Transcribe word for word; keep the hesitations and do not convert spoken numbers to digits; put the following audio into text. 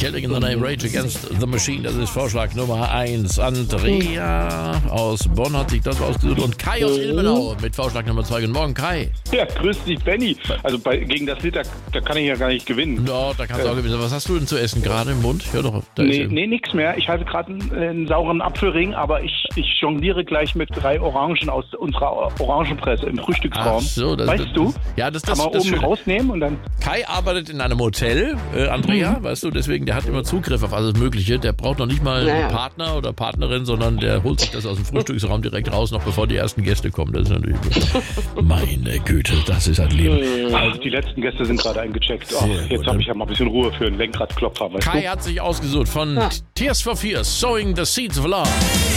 Killing in the Name, Rage Against the Machine. Das ist Vorschlag Nummer eins. Andrea aus Bonn hat sich das ausgesucht. Und Kai aus Ilmenau mit Vorschlag Nummer zwei. Guten Morgen, Kai. Ja, grüß dich, Benny. Also bei, gegen das Lied, da, da kann ich ja gar nicht gewinnen. Ja, da kannst du auch gewinnen. Was hast du denn zu essen gerade im Mund? Hör doch. Da Nee, ist nee, nix mehr. Ich halte gerade einen, einen sauren Apfelring, aber ich, ich jongliere gleich mit drei Orangen aus unserer Orangenpresse im Frühstücksraum. Ach so, das, weißt das, du? Ja, das, Kann das, man das oben Schöne. rausnehmen und dann... Kai arbeitet in einem Hotel, äh, Andrea, weißt du, deswegen, der hat immer Zugriff auf alles Mögliche. Der braucht noch nicht mal Naja. einen Partner oder Partnerin, sondern der holt sich das aus dem Frühstücksraum direkt raus, noch bevor die ersten Gäste kommen. Das ist natürlich... Meine Güte, das ist ein Leben. Also die letzten Gäste sind gerade eingecheckt. Ach, Sehr jetzt gut. habe ich ja mal ein bisschen Ruhe für einen Lenkradklopfer. Weißt Kai du? hat sich ausgesucht von Tears for Fears, Sowing the Seeds of Love.